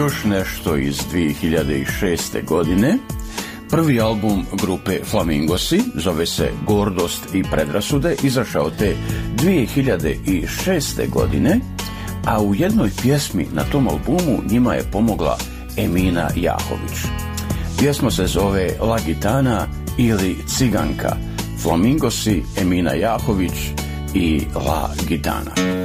još nešto iz 2006. godine. Prvi album grupe Flamingosi, zove se Gordost i predrasude, izašao te 2006. godine, a u jednoj pjesmi na tom albumu njima je pomogla Emina Jahović. Pjesma se zove La Gitana ili Ciganka. Flamingosi, Emina Jahović i La Gitana.